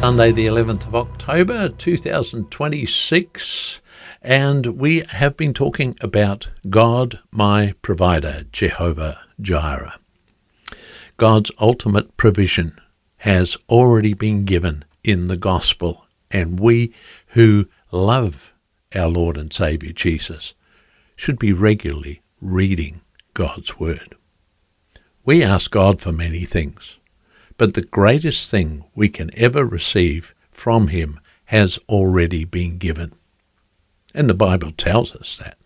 Sunday the 11th of October 2026, and we have been talking about God my provider, Jehovah Jireh. God's ultimate provision has already been given in the gospel, and we who love our Lord and Saviour Jesus should be regularly reading God's Word. We ask God for many things, but the greatest thing we can ever receive from Him has already been given. And the Bible tells us that.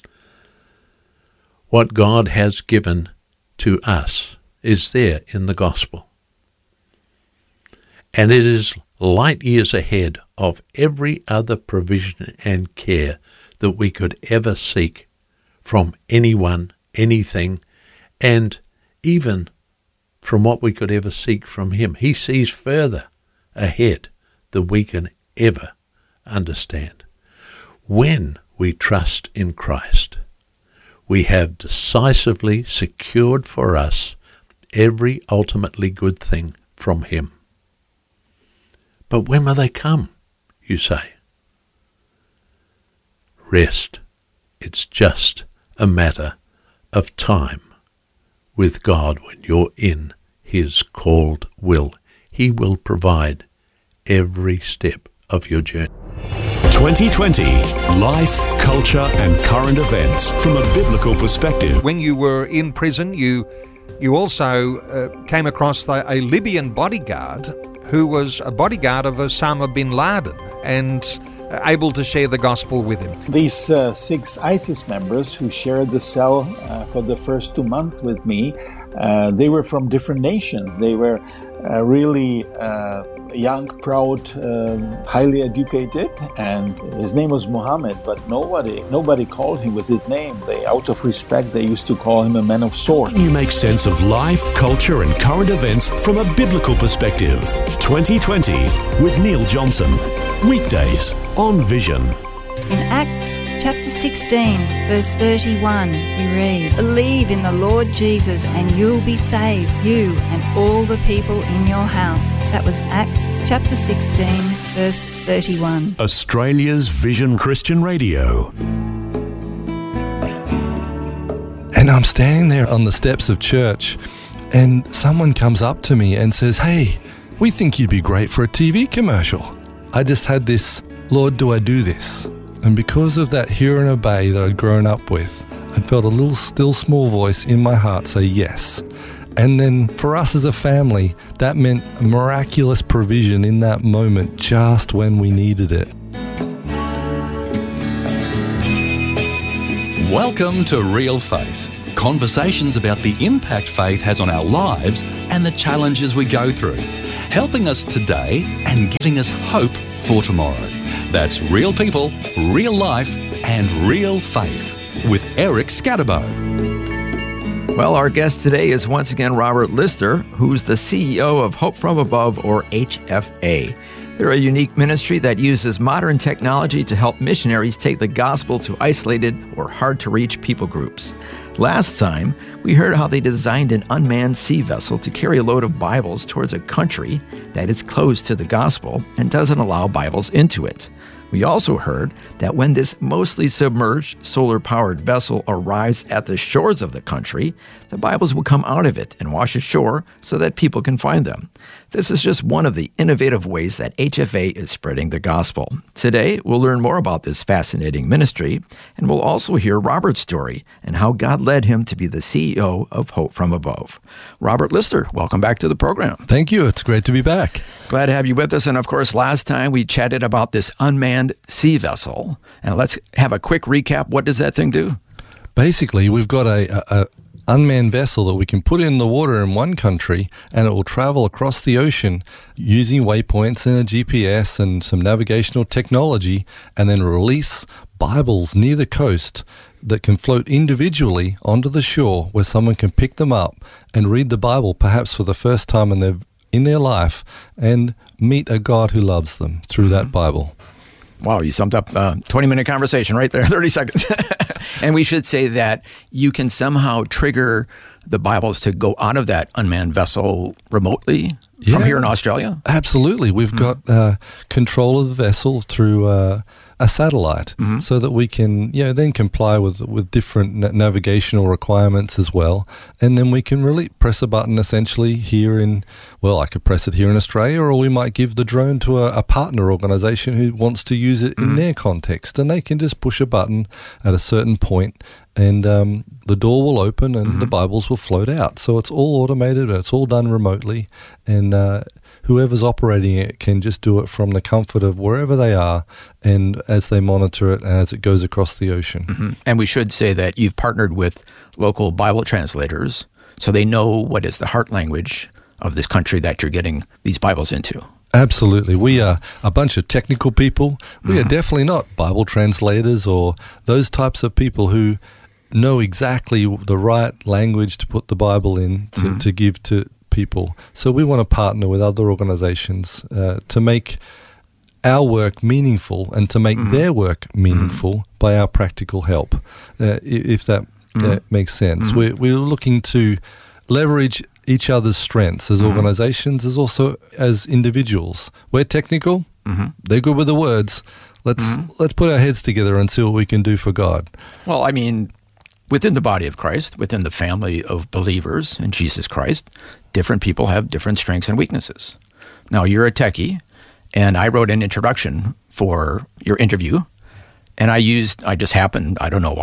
What God has given to us is there in the gospel. And it is light years ahead of every other provision and care that we could ever seek from anyone, anything, and even from what we could ever seek from Him. He sees further ahead than we can ever understand. When we trust in Christ, we have decisively secured for us every ultimately good thing from Him. But when will they come, you say? Rest. It's just a matter of time. With God, when you're in His called will, He will provide every step of your journey. 2020, life, culture and current events from a biblical perspective. When you were in prison, you also came across a Libyan bodyguard who was a bodyguard of Osama bin Laden and able to share the gospel with him. These 6 ISIS members who shared the cell for the first 2 months with me, they were from different nations. They were really young, proud, highly educated, and his name was Muhammad, but nobody called him with his name. Out of respect, they used to call him a man of sword. You make sense of life, culture and current events from a biblical perspective. 2020 with Neil Johnson. Weekdays on Vision. In Acts chapter 16, verse 31, we read, "Believe in the Lord Jesus and you'll be saved, you and all the people in your house." That was Acts chapter 16, verse 31. Australia's Vision Christian Radio. And I'm standing there on the steps of church, and someone comes up to me and says, "Hey, we think you'd be great for a TV commercial." I just had this, Lord, do I do this? And because of that hear and obey that I'd grown up with, I felt a little still small voice in my heart say yes. And then for us as a family, that meant a miraculous provision in that moment just when we needed it. Welcome to Real Faith. Conversations about the impact faith has on our lives and the challenges we go through, helping us today and giving us hope for tomorrow. That's real people, real life, and real faith with Eric Scatterbo. Well, our guest today is once again Robert Lister, who's the CEO of Hope From Above, or HFA. They're a unique ministry that uses modern technology to help missionaries take the gospel to isolated or hard-to-reach people groups. Last time, we heard how they designed an unmanned sea vessel to carry a load of Bibles towards a country that is closed to the gospel and doesn't allow Bibles into it. We also heard that when this mostly submerged, solar-powered vessel arrives at the shores of the country, the Bibles will come out of it and wash ashore so that people can find them. This is just one of the innovative ways that HFA is spreading the gospel. Today, we'll learn more about this fascinating ministry, and we'll also hear Robert's story and how God led him to be the CEO of Hope From Above. Robert Lister, welcome back to the program. Thank you. It's great to be back. Glad to have you with us. And of course, last time we chatted about this unmanned sea vessel. And let's have a quick recap. What does that thing do? Basically, we've got a unmanned vessel that we can put in the water in one country, and it will travel across the ocean using waypoints and a GPS and some navigational technology, and then release Bibles near the coast that can float individually onto the shore where someone can pick them up and read the Bible perhaps for the first time in their life and meet a God who loves them through that Bible. Wow, you summed up a 20-minute conversation right there, 30 seconds. And we should say that you can somehow trigger the Bibles to go out of that unmanned vessel remotely from here in Australia? Absolutely. We've got control of the vessel through a satellite, so that we can then comply with different navigational requirements as well. And then we can really press a button essentially here I could press it here in Australia, or we might give the drone to a partner organisation who wants to use it in their context, and they can just push a button at a certain point, and the door will open and the Bibles will float out. So it's all automated and it's all done remotely, and whoever's operating it can just do it from the comfort of wherever they are, and as they monitor it and as it goes across the ocean. And we should say that you've partnered with local Bible translators, so they know what is the heart language of this country that you're getting these Bibles into. Absolutely. We are a bunch of technical people. We are definitely not Bible translators or those types of people who know exactly the right language to put the Bible in to give to people. So we want to partner with other organizations to make our work meaningful and to make their work meaningful by our practical help, if that makes sense. We're looking to leverage each other's strengths as organizations, as also as individuals. We're technical, they're good with the words. Let's put our heads together and see what we can do for God. Well, I mean, within the body of Christ, within the family of believers in Jesus Christ, different people have different strengths and weaknesses. Now, you're a techie, and I wrote an introduction for your interview, and I just happened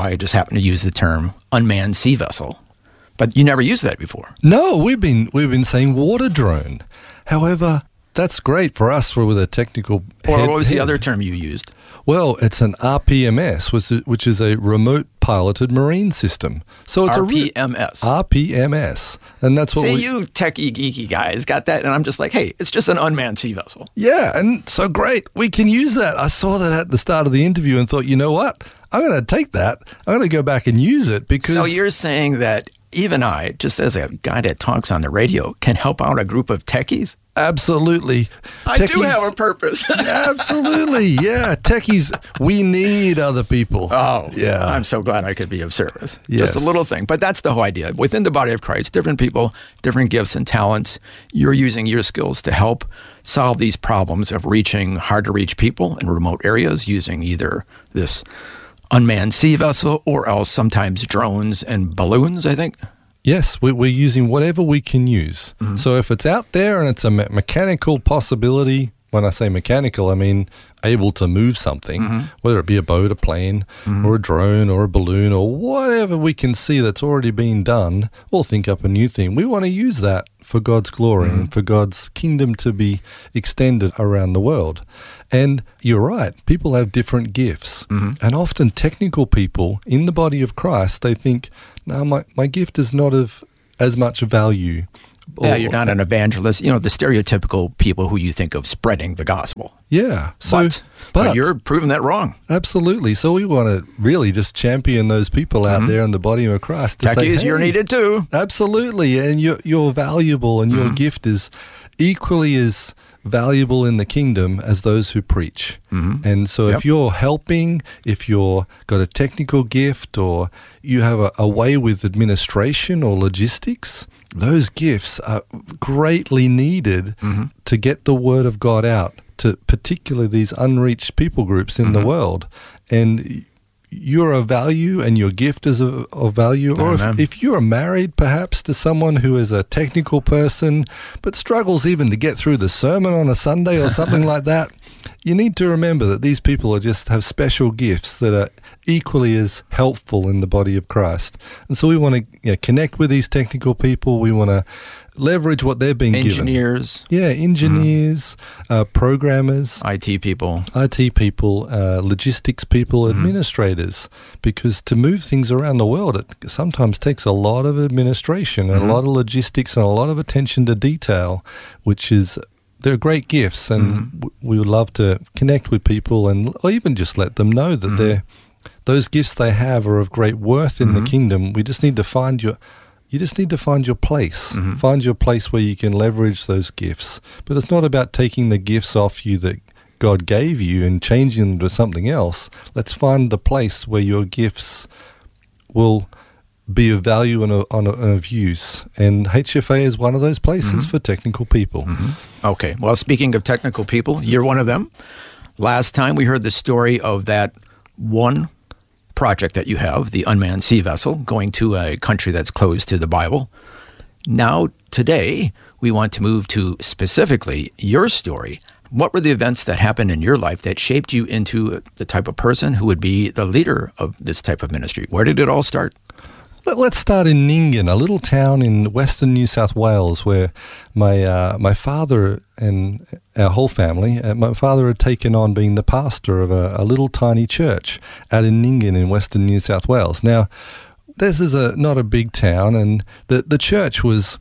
to use the term unmanned sea vessel. But you never used that before. No, we've been saying water drone. However, that's great for us with a technical Or what was the other term you used? Well, it's an RPMS, which is a remote piloted marine system. So it's RPMS. RPMS. And that's what you techie geeky guys got that, and I'm just like, hey, it's just an unmanned sea vessel. Yeah, and so great. We can use that. I saw that at the start of the interview and thought, you know what? I'm going to take that. I'm going to go back and use it because... So you're saying that even I, just as a guy that talks on the radio, can help out a group of techies? Absolutely. I do have a purpose. Absolutely. Yeah. Techies, we need other people. Oh, yeah. I'm so glad I could be of service. Yes. Just a little thing. But that's the whole idea. Within the body of Christ, different people, different gifts and talents. You're using your skills to help solve these problems of reaching hard-to-reach people in remote areas using either this unmanned sea vessel or else sometimes drones and balloons, I think. Yes, we're using whatever we can use. So if it's out there and it's a mechanical possibility, when I say mechanical, I mean able to move something, whether it be a boat, a plane, or a drone, or a balloon, or whatever we can see that's already been done, we'll think up a new thing. We want to use that for God's glory and for God's kingdom to be extended around the world. And you're right, people have different gifts. And often technical people in the body of Christ, they think, no, my gift is not of as much value. Yeah, you're not an evangelist. You know, the stereotypical people who you think of spreading the gospel. Yeah. But you're proving that wrong. Absolutely. So we want to really just champion those people out there in the body of Christ. To say, hey, you're needed too. Absolutely. And you're valuable, and your gift is equally as valuable in the kingdom as those who preach. And so if you're helping, if you've got a technical gift, or you have a way with administration or logistics, those gifts are greatly needed to get the word of God out to particularly these unreached people groups in the world. And you're of value, and your gift is of value. Or if you're married perhaps to someone who is a technical person but struggles even to get through the sermon on a Sunday or something like that, you need to remember that these people have special gifts that are equally as helpful in the body of Christ. And so we want to connect with these technical people. We want to leverage what they're being given. Engineers, programmers, IT people, logistics people, administrators, because to move things around the world, it sometimes takes a lot of administration and a lot of logistics and a lot of attention to detail, they're great gifts, and we would love to connect with people or even just let them know that those gifts they have are of great worth in the kingdom. We just need to find your place. Find your place where you can leverage those gifts. But it's not about taking the gifts off you that God gave you and changing them to something else. Let's find the place where your gifts will be of value and of use. And HFA is one of those places for technical people. Okay. Well, speaking of technical people, you're one of them. Last time we heard the story of that one project that you have, the unmanned sea vessel, going to a country that's closed to the Bible. Now, today, we want to move to specifically your story. What were the events that happened in your life that shaped you into the type of person who would be the leader of this type of ministry? Where did it all start? Let's start in Nyngan, a little town in western New South Wales, where my father and our whole family, my father had taken on being the pastor of a little tiny church out in Nyngan in western New South Wales. Now, this is not a big town, and the church was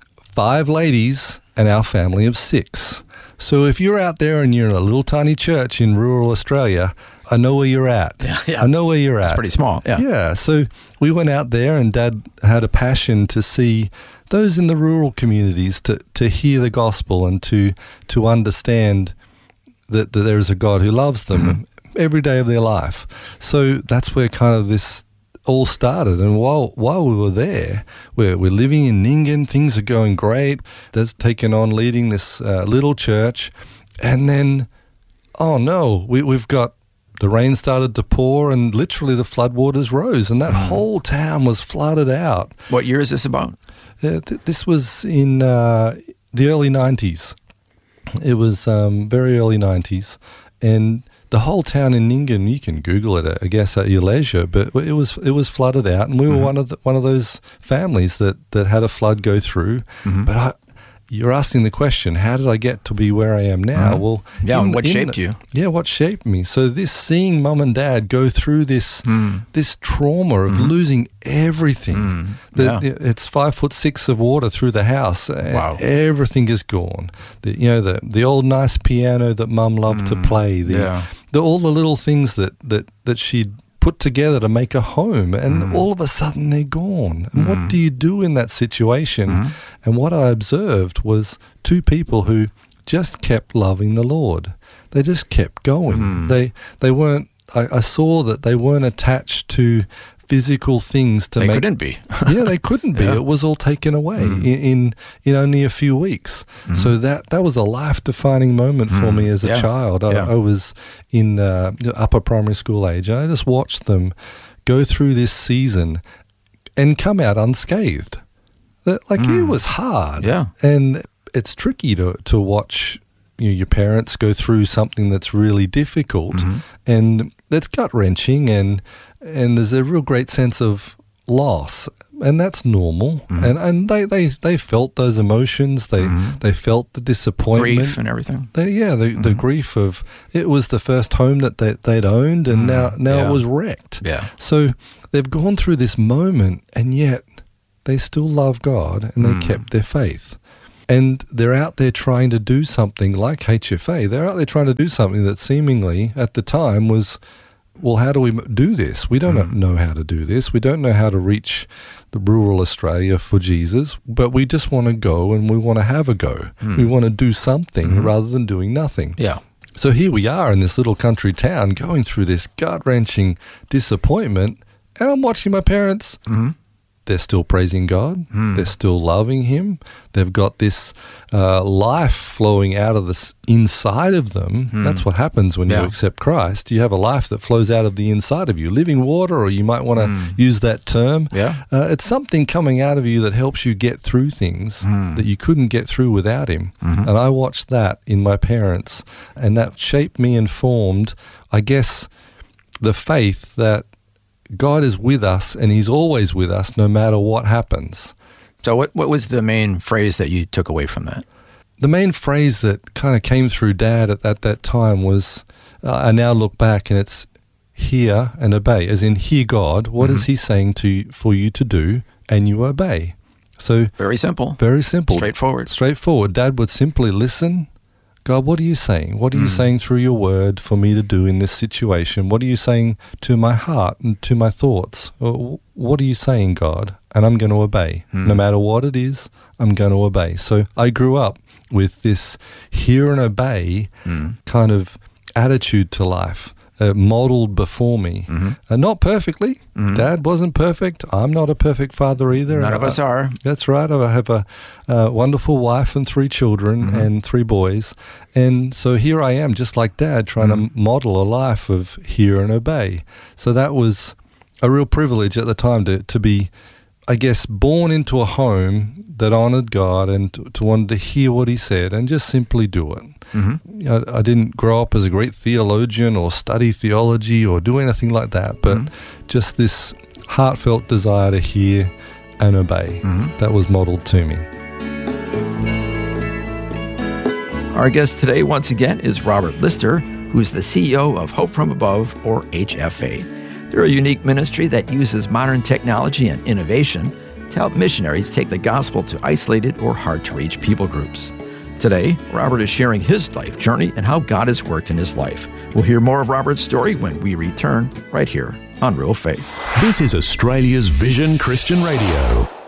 5 ladies and our family of 6. So if you're out there and you're in a little tiny church in rural Australia, I know where you're at. Yeah. I know where you're at. It's pretty small. Yeah. Yeah. So we went out there, and Dad had a passion to see those in the rural communities to hear the gospel and to understand that there is a God who loves them every day of their life. So that's where kind of this all started. And while we were there, we're living in Nyngan, things are going great. Dad's taken on leading this little church, and then, oh no, we've got the rain started to pour, and literally the floodwaters rose, and that whole town was flooded out. What year is this about? This was in the early 90s. It was very early 90s, and the whole town in Nyngan, you can Google it, I guess, at your leisure, but it was flooded out, and we were one of those families that had a flood go through. But you're asking the question, how did I get to be where I am now? Well, and what shaped you? Yeah, what shaped me? So seeing Mum and Dad go through this trauma of losing everything. It's 5'6" of water through the house. Wow. Everything is gone. The old nice piano that Mum loved to play. All the little things that she'd put together to make a home, and all of a sudden they're gone. And what do you do in that situation? And what I observed was 2 people who just kept loving the Lord. They just kept going. They weren't. I saw that they weren't attached to physical things to they make. Couldn't be. Yeah, they couldn't be. Yeah. It was all taken away in only a few weeks. So that was a life-defining moment for me as a child. I was in upper primary school age, and I just watched them go through this season and come out unscathed. It was hard. Yeah. And it's tricky to watch your parents go through something that's really difficult, and that's gut-wrenching, and there's a real great sense of loss, and that's normal. And they felt those emotions. They felt the disappointment, grief, and everything. The grief of it was the first home that they'd owned, and now it was wrecked. Yeah. So they've gone through this moment, and yet they still love God, and they kept their faith. And they're out there trying to do something like HFA. They're out there trying to do something that seemingly at the time was, well, how do we do this? We don't know how to do this. We don't know how to reach the rural Australia for Jesus, but we just want to go, and we want to have a go. We want to do something rather than doing nothing. Yeah. So here we are in this little country town going through this gut-wrenching disappointment, and I'm watching my parents. They're still praising God. They're still loving Him. They've got this life flowing out of the inside of them. That's what happens when you accept Christ. You have a life that flows out of the inside of you. Living water, or you might want to use that term. It's something coming out of you that helps you get through things that you couldn't get through without Him. And I watched that in my parents, and that shaped me and formed, I guess, the faith that God is with us, and He's always with us no matter what happens. So what was the main phrase that you took away from that? The main phrase that kind of came through Dad at that time was, I now look back, and it's hear and obey, as in hear God. What is He saying for you to do, and you obey. So very simple. Very simple. Straightforward. Dad would simply listen. God, what are you saying? What are you saying through your word for me to do in this situation? What are you saying to my heart and to my thoughts? What are you saying, God? And I'm going to obey. No matter what it is, I'm going to obey. So I grew up with this hear and obey kind of attitude to life. modeled before me. Not perfectly. Dad wasn't perfect. I'm not a perfect father either. None of us are. That's right. I have a wonderful wife and 3 children and 3 boys. And so here I am, just like Dad, trying to model a life of hear and obey. So that was a real privilege at the time to be, I guess, born into a home that honored God and to want to hear what he said and just simply do it. I didn't grow up as a great theologian or study theology or do anything like that, but just this heartfelt desire to hear and obey that was modeled to me. Our guest today, once again, is Robert Lister, who is the CEO of Hope From Above, or HFA. They're a unique ministry that uses modern technology and innovation to help missionaries take the gospel to isolated or hard-to-reach people groups. Today, Robert is sharing his life journey and how God has worked in his life. We'll hear more of Robert's story when we return right here on Real Faith. This is Australia's Vision Christian Radio.